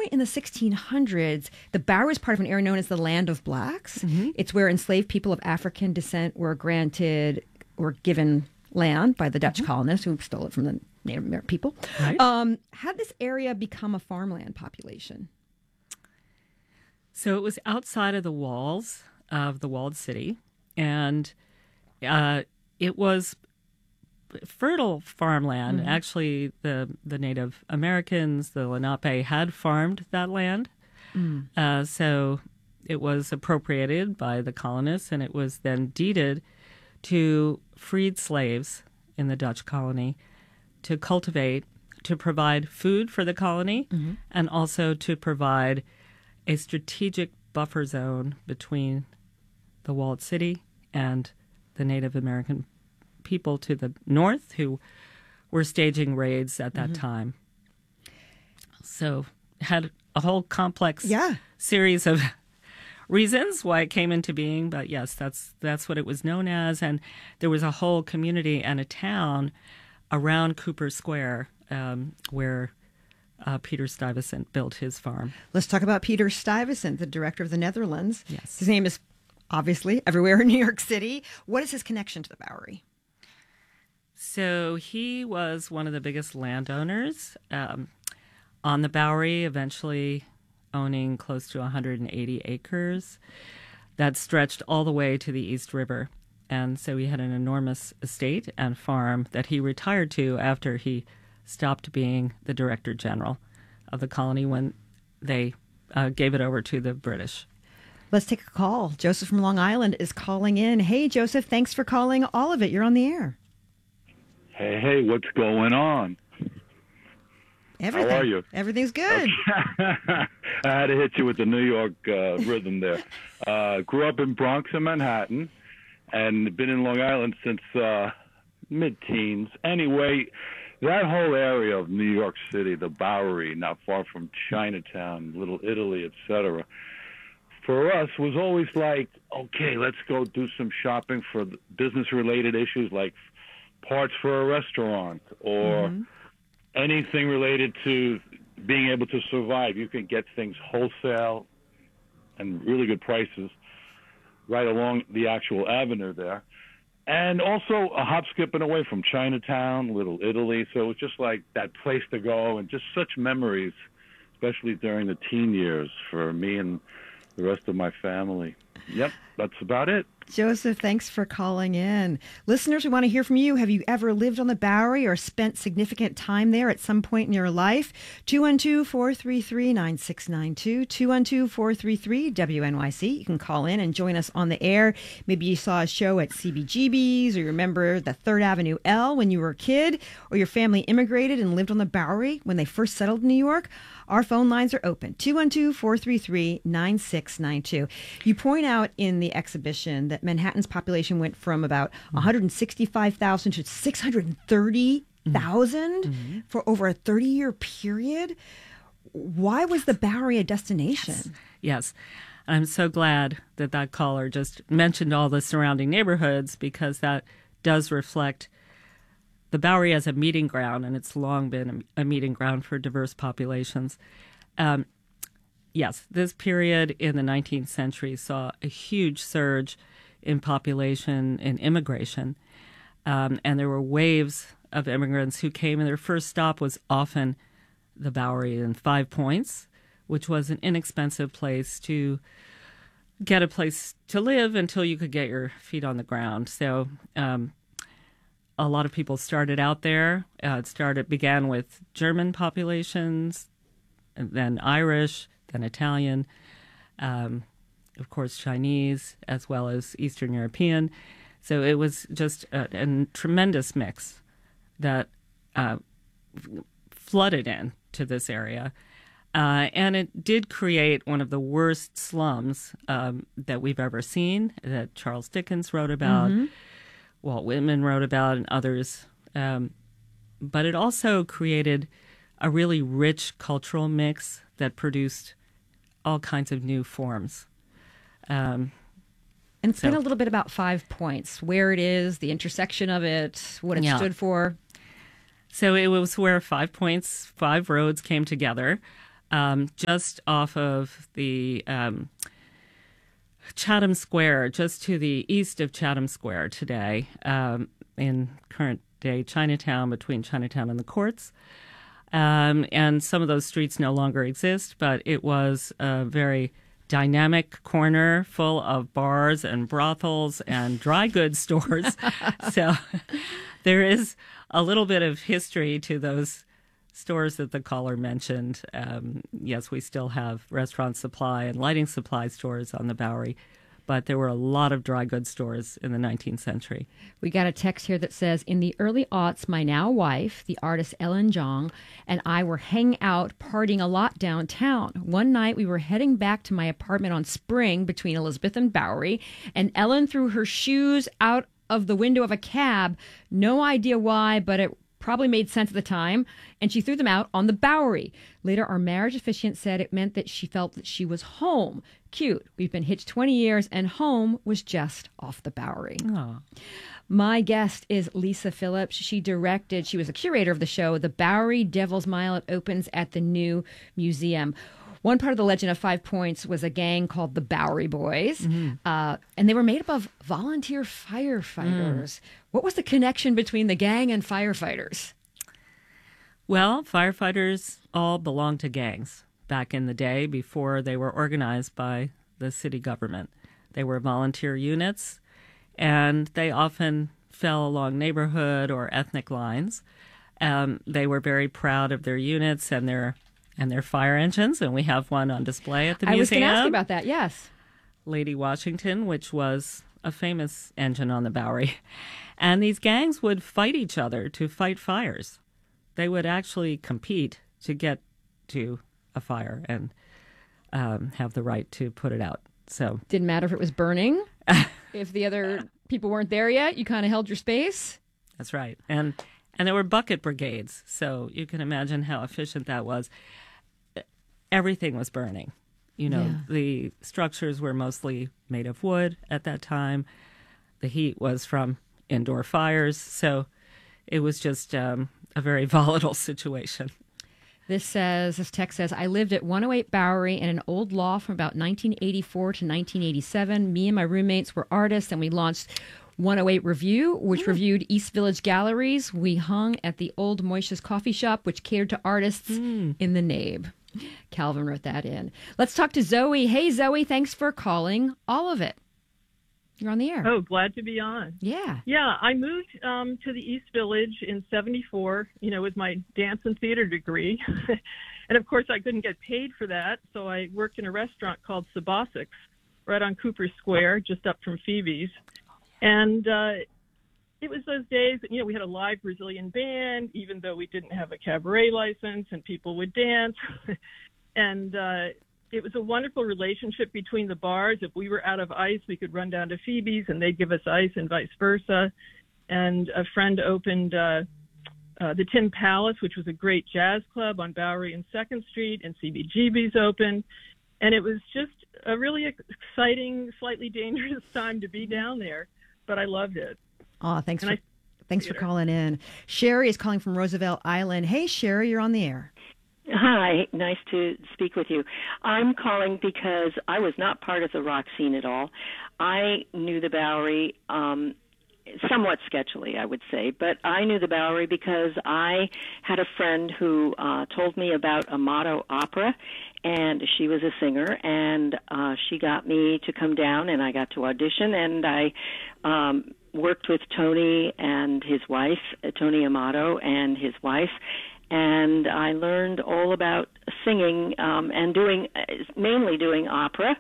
point in the 1600s, the Bowery was part of an area known as the Land of Blacks. Mm-hmm. It's where enslaved people of African descent were given land by the Dutch colonists who stole it from the Native American people. Right. How did this area become a farmland population? So it was outside of the walls of the walled city, and it was fertile farmland. Mm-hmm. Actually, the Native Americans, the Lenape, had farmed that land. So it was appropriated by the colonists, and it was then deeded to freed slaves in the Dutch colony to cultivate, to provide food for the colony, and also to provide a strategic buffer zone between the walled city and the Native American people to the north who were staging raids at that time. So had a whole complex series of reasons why it came into being, but yes, that's what it was known as. And there was a whole community and a town around Cooper Square where Peter Stuyvesant built his farm. Let's talk about Peter Stuyvesant, the director of the Netherlands. Yes. His name is obviously everywhere in New York City. What is his connection to the Bowery? So he was one of the biggest landowners on the Bowery, eventually owning close to 180 acres that stretched all the way to the East River. And so he had an enormous estate and farm that he retired to after he stopped being the Director General of the colony when they gave it over to the British. Let's take a call. Joseph from Long Island is calling in. Hey, Joseph, thanks for calling all of it. You're on the air. Hey, what's going on? Everything. How are you? Everything's good. I had to hit you with the New York rhythm there. Grew up in Bronx and Manhattan, and been in Long Island since mid-teens. Anyway, that whole area of New York City, the Bowery, not far from Chinatown, Little Italy, etc., for us was always like, okay, let's go do some shopping for business-related issues like parts for a restaurant or anything related to being able to survive. You can get things wholesale and really good prices right along the actual avenue there. And also a hop skipping away from Chinatown, Little Italy. So it was just like that place to go, and just such memories, especially during the teen years for me and the rest of my family. Yep, that's about it. Joseph, thanks for calling in. Listeners, we want to hear from you. Have you ever lived on the Bowery or spent significant time there at some point in your life? 212-433-9692, 212-433-WNYC. You can call in and join us on the air. Maybe you saw a show at CBGB's, or you remember the 3rd Avenue L when you were a kid, or your family immigrated and lived on the Bowery when they first settled in New York. Our phone lines are open, 212-433-9692. You point out in the exhibition that Manhattan's population went from about 165,000 to 630,000 for over a 30-year period. Why was the Bowery a destination? Yes. I'm so glad that caller just mentioned all the surrounding neighborhoods, because that does reflect the Bowery as a meeting ground, and it's long been a meeting ground for diverse populations. Yes, this period in the 19th century saw a huge surge in population and immigration, and there were waves of immigrants who came, and their first stop was often the Bowery and Five Points, which was an inexpensive place to get a place to live until you could get your feet on the ground. So a lot of people started out there. It began with German populations, and then Irish, then Italian, of course Chinese, as well as Eastern European. So it was just a tremendous mix that flooded in to this area. And it did create one of the worst slums that we've ever seen, that Charles Dickens wrote about, Walt Whitman wrote about, and others. But it also created a really rich cultural mix that produced all kinds of new forms. And explain a little bit about 5 Points, where it is, the intersection of it, what it stood for. So it was where 5 points, 5 roads came together. just off of the Chatham Square, just to the east of Chatham Square today, in current day Chinatown, between Chinatown and the courts. And some of those streets no longer exist, but it was a very dynamic corner full of bars and brothels and dry goods stores. So there is a little bit of history to those stores that the caller mentioned. Yes, we still have restaurant supply and lighting supply stores on the Bowery, but there were a lot of dry goods stores in the 19th century. We got a text here that says, in the early aughts, my now wife, the artist Ellen Zhang, and I were hanging out, partying a lot downtown. One night we were heading back to my apartment on Spring between Elizabeth and Bowery, and Ellen threw her shoes out of the window of a cab. No idea why, but it probably made sense at the time, and she threw them out on the Bowery. Later, our marriage officiant said it meant that she felt that she was home. Cute. We've been hitched 20 years, and home was just off the Bowery. Aww. My guest is Lisa Phillips. She was a curator of the show, The Bowery Devil's Mile. It opens at the new museum. One part of the Legend of Five Points was a gang called the Bowery Boys, and they were made up of volunteer firefighters. What was the connection between the gang and firefighters? Well, firefighters all belonged to gangs back in the day before they were organized by the city government. They were volunteer units, and they often fell along neighborhood or ethnic lines. They were very proud of their units and their fire engines, and we have one on display at the museum. I was going to ask you about that, yes. Lady Washington, which was a famous engine on the Bowery. And these gangs would fight each other to fight fires. They would actually compete to get to a fire and have the right to put it out. So didn't matter if it was burning. If the other people weren't there yet, you kind of held your space. That's right. And there were bucket brigades, so you can imagine how efficient that was. Everything was burning. The structures were mostly made of wood at that time. The heat was from indoor fires, so it was just a very volatile situation. This text says, I lived at 108 Bowery in an old loft from about 1984 to 1987. Me and my roommates were artists, and we launched 108 Review, which reviewed East Village galleries. We hung at the old Moisha's coffee shop, which catered to artists in the Nabe. Calvin wrote that in. Let's talk to Zoe. Hey, Zoe, thanks for calling All of It. You're on the air. Oh, glad to be on. Yeah. Yeah, I moved to the East Village in 74, with my dance and theater degree. And, of course, I couldn't get paid for that, so I worked in a restaurant called Sabasics right on Cooper Square, just up from Phoebe's. And it was those days, we had a live Brazilian band, even though we didn't have a cabaret license, and people would dance. And it was a wonderful relationship between the bars. If we were out of ice, we could run down to Phoebe's, and they'd give us ice and vice versa. And a friend opened the Tin Palace, which was a great jazz club on Bowery and 2nd Street, and CBGB's opened. And it was just a really exciting, slightly dangerous time to be down there, but I loved it. Oh, thanks for calling in. Sherry is calling from Roosevelt Island. Hey, Sherry, you're on the air. Hi, nice to speak with you. I'm calling because I was not part of the rock scene at all. I knew the Bowery somewhat sketchily, I would say, but I knew the Bowery because I had a friend who told me about Amato Opera, and she was a singer, and she got me to come down, and I got to audition, and I worked with Tony and his wife, Tony Amato and his wife, and I learned all about singing and mainly doing opera.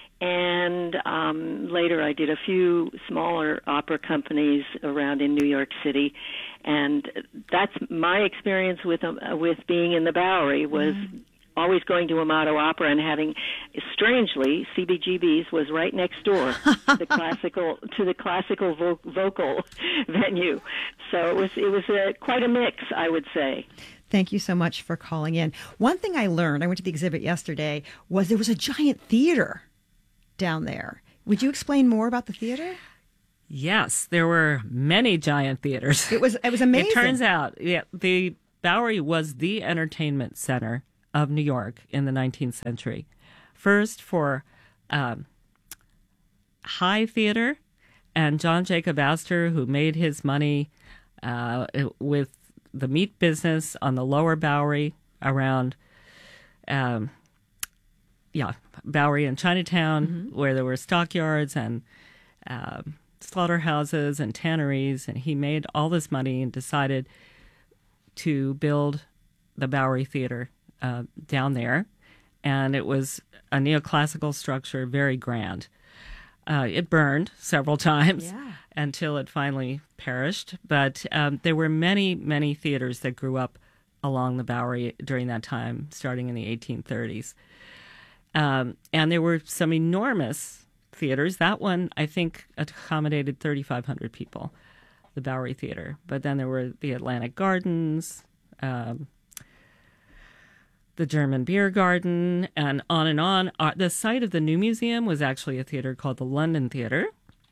And later I did a few smaller opera companies around in New York City. And that's my experience with being in the Bowery was always going to Amato Opera and having, strangely, CBGB's was right next door to the classical vocal venue. So it was quite a mix, I would say. Thank you so much for calling in. One thing I learned, I went to the exhibit yesterday, was there was a giant theater down there. Would you explain more about the theater? Yes, there were many giant theaters. It was amazing. It turns out, the Bowery was the entertainment center of New York in the 19th century. First for high theater, and John Jacob Astor, who made his money with the meat business on the Lower Bowery around, Bowery and Chinatown, where there were stockyards and slaughterhouses and tanneries, and he made all this money and decided to build the Bowery Theater down there, and it was a neoclassical structure, very grand. It burned several times until it finally perished, but there were many, many theaters that grew up along the Bowery during that time, starting in the 1830s. And there were some enormous theaters. That one, I think, accommodated 3,500 people, the Bowery Theater. But then there were the Atlantic Gardens, the German Beer Garden, and on and on. The site of the new museum was actually a theater called the London Theater,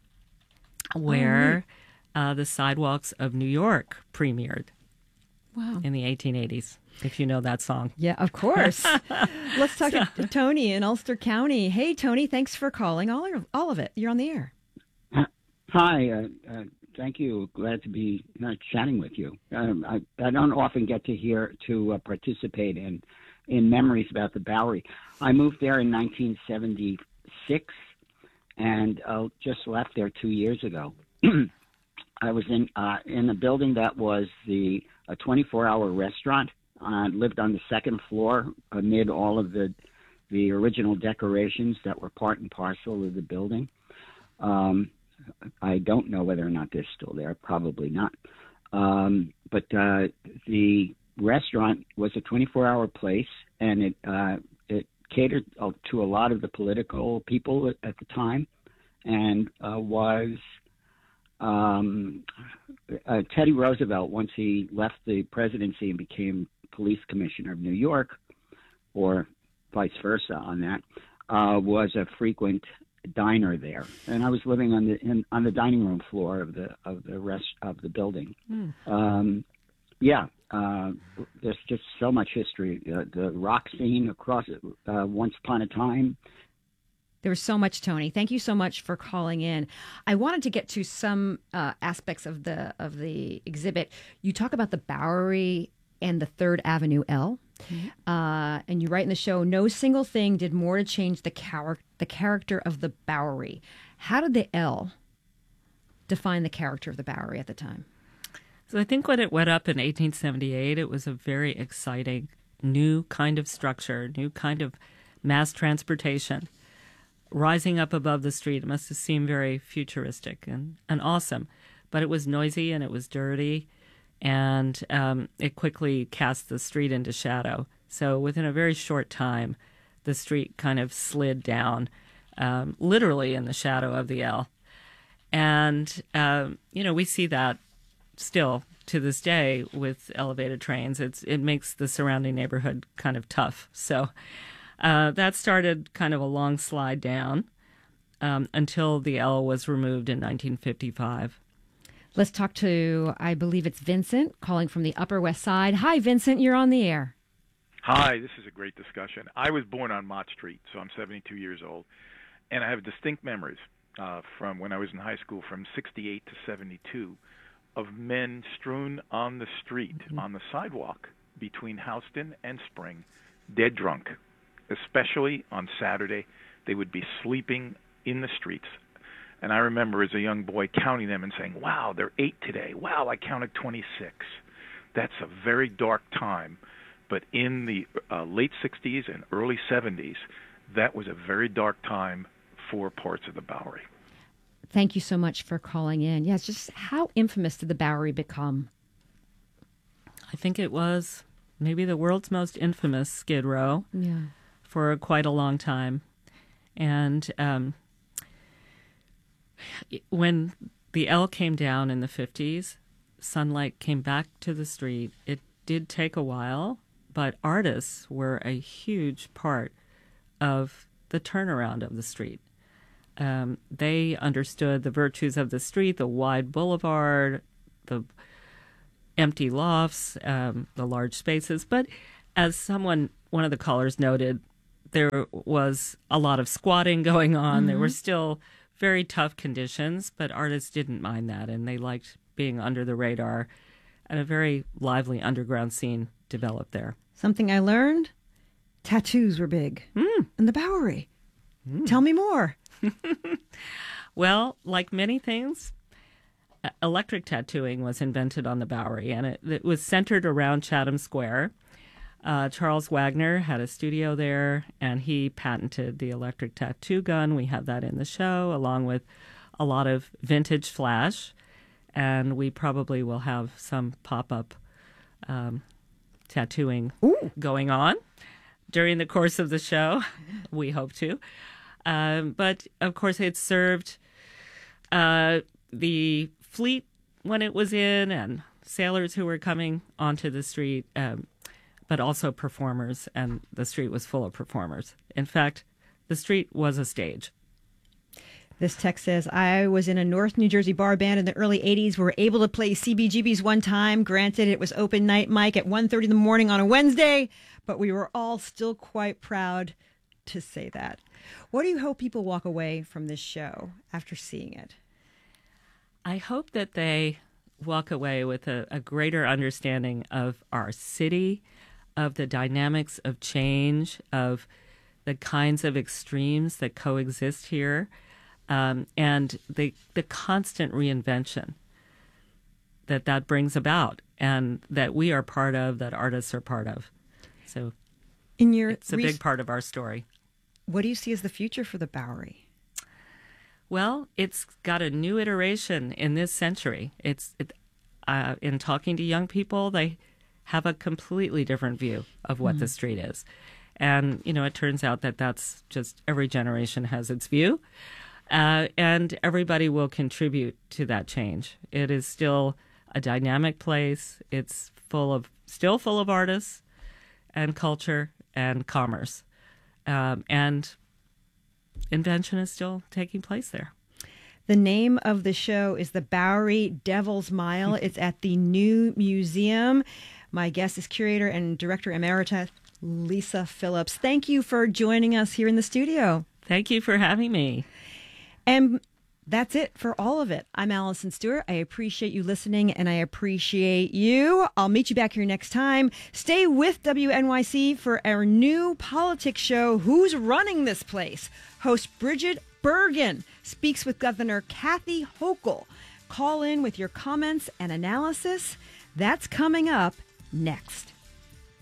where the Sidewalks of New York premiered in the 1880s, if you know that song. Yeah, of course. Let's talk to Tony in Ulster County. Hey, Tony, thanks for calling. All of it. You're on the air. Hi. Thank you. Glad to be chatting with you. I don't often get to participate in memories about the Bowery. I moved there in 1976 and just left there 2 years ago. I was in a building that was a 24-hour restaurant. I lived on the second floor amid all of the original decorations that were part and parcel of the building. I don't know whether or not they're still there. Probably not. But the restaurant was a 24-hour place, and it catered to a lot of the political people at the time, and was Teddy Roosevelt, once he left the presidency and became police commissioner of New York, or vice versa on that, was a frequent diner there, and I was living on the dining room floor of the rest of the building. There's just so much history. The rock scene across once upon a time. There was so much, Tony. Thank you so much for calling in. I wanted to get to some aspects of the exhibit. You talk about the Bowery and the 3rd Avenue L. And you write in the show, no single thing did more to change the character of the Bowery. How did the L define the character of the Bowery at the time? So I think when it went up in 1878, it was a very exciting new kind of structure, new kind of mass transportation. Rising up above the street, it must have seemed very futuristic and awesome. But it was noisy and it was dirty, and it quickly cast the street into shadow. So within a very short time, the street kind of slid down, literally in the shadow of the L. And, we see that still to this day with elevated trains. It makes the surrounding neighborhood kind of tough. So that started kind of a long slide down until the L was removed in 1955. Let's talk to, I believe it's Vincent, calling from the Upper West Side. Hi, Vincent. You're on the air. Hi, this is a great discussion. I was born on Mott Street, so I'm 72 years old, and I have distinct memories from when I was in high school from 68 to 72 of men strewn on the street, on the sidewalk between Houston and Spring, dead drunk. Especially on Saturday, they would be sleeping in the streets. And I remember as a young boy counting them and saying, wow, there are 8 today. Wow, I counted 26. That's a very dark time. But in the late 60s and early 70s, that was a very dark time for parts of the Bowery. Thank you so much for calling in. Yes, just how infamous did the Bowery become? I think it was maybe the world's most infamous Skid Row for quite a long time. And when the L came down in the 50s, sunlight came back to the street. It did take a while, but artists were a huge part of the turnaround of the street. They understood the virtues of the street, the wide boulevard, the empty lofts, the large spaces. But as one of the callers noted, there was a lot of squatting going on. Mm-hmm. There were still very tough conditions, but artists didn't mind that, and they liked being under the radar, and a very lively underground scene developed there. Something I learned, tattoos were big in the Bowery. Tell me more. Well, like many things, electric tattooing was invented on the Bowery, and it was centered around Chatham Square. Charles Wagner had a studio there, and he patented the electric tattoo gun. We have that in the show, along with a lot of vintage flash, and we probably will have some pop-up tattooing going on during the course of the show. We hope to. But, of course, it served the fleet when it was in, and sailors who were coming onto the street, but also performers, and the street was full of performers. In fact, the street was a stage. This text says, I was in a North New Jersey bar band in the early 80s. We were able to play CBGB's one time. Granted, it was open night mic at 1:30 in the morning on a Wednesday, but we were all still quite proud to say that. What do you hope people walk away from this show after seeing it? I hope that they walk away with a greater understanding of our city, of the dynamics of change, of the kinds of extremes that coexist here, and the constant reinvention that brings about, and that we are part of, that artists are part of. So it's a big part of our story. What do you see as the future for the Bowery? Well, it's got a new iteration in this century. In talking to young people, they have a completely different view of what the street is. And, it turns out that that's just every generation has its view. And everybody will contribute to that change. It is still a dynamic place. It's still full of artists and culture and commerce. And invention is still taking place there. The name of the show is The Bowery Devil's Mile. It's at the New Museum. My guest is curator and director emerita Lisa Phillips. Thank you for joining us here in the studio. Thank you for having me. And that's it for all of it. I'm Allison Stewart. I appreciate you listening, and I appreciate you. I'll meet you back here next time. Stay with WNYC for our new politics show, Who's Running This Place? Host Bridget Bergen speaks with Governor Kathy Hochul. Call in with your comments and analysis. That's coming up next.